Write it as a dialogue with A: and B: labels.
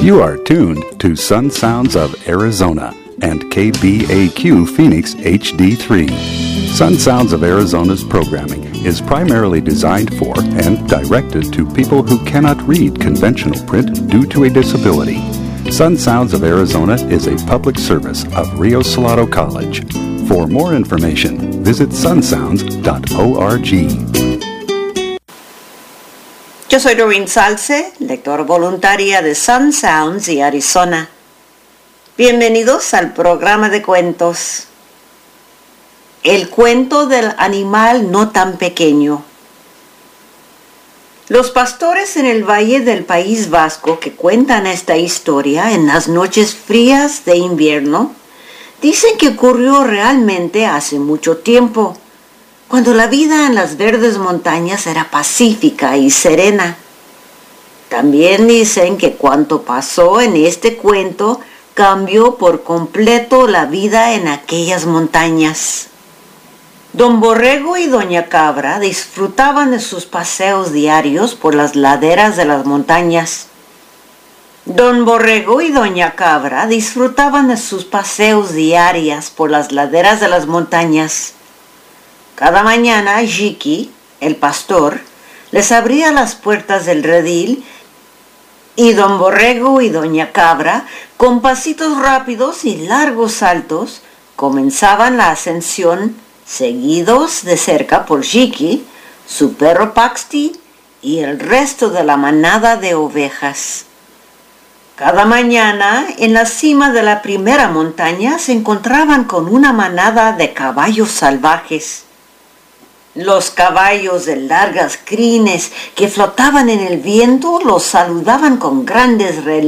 A: You are tuned to Sun Sounds of Arizona and KBAQ Phoenix HD3. Sun Sounds of Arizona's programming is primarily designed for and directed to people who cannot read conventional print due to a disability. Sun Sounds of Arizona is a public service of Rio Salado College. For more information, visit sunsounds.org.
B: Yo soy Doreen Salce, lectora voluntaria de Sun Sounds y Arizona. Bienvenidos al programa de cuentos. El cuento del animal no tan pequeño. Los pastores en el valle del País Vasco que cuentan esta historia en las noches frías de invierno dicen que ocurrió realmente hace mucho tiempo, cuando la vida en las verdes montañas era pacífica y serena. También dicen que cuanto pasó en este cuento cambió por completo la vida en aquellas montañas. Don Borrego y Doña Cabra disfrutaban de sus paseos diarios por las laderas de las montañas. Don Borrego y Doña Cabra disfrutaban de sus paseos diarios por las laderas de las montañas. Cada mañana, Jiki, el pastor, les abría las puertas del redil y Don Borrego y Doña Cabra, con pasitos rápidos y largos saltos, comenzaban la ascensión, seguidos de cerca por Jiki, su perro Paxti y el resto de la manada de ovejas. Cada mañana, en la cima de la primera montaña, se encontraban con una manada de caballos salvajes. Los caballos de largas crines que flotaban en el viento los saludaban con grandes